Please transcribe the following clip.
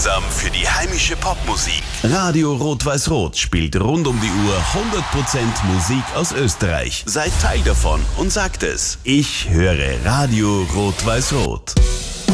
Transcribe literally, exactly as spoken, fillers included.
gemeinsam für die heimische Popmusik. Radio Rot-Weiß-Rot spielt rund um die Uhr hundert Prozent Musik aus Österreich. Seid Teil davon und sagt es. Ich höre Radio Rot-Weiß-Rot.